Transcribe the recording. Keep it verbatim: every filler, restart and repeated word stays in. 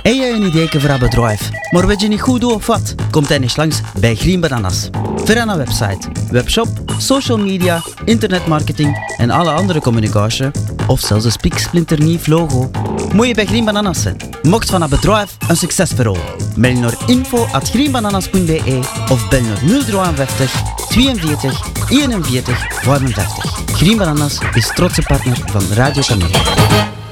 Heb je een idee voor een bedrijf, maar weet je niet goed hoe of wat? Kom dan eens langs bij Green Bananas. Via een website, webshop, social media, internetmarketing en alle andere communicatie, of zelfs een spiksplinternieuw logo, moet je bij Green Bananas zijn. Mocht van een bedrijf een succesverhaal. Mail naar info at greenbananas punt be of bel naar nul vijfenvijftig tweeënveertig eenenveertig vijfenvijftig. Green Bananas is trotse partner van Radio Camille.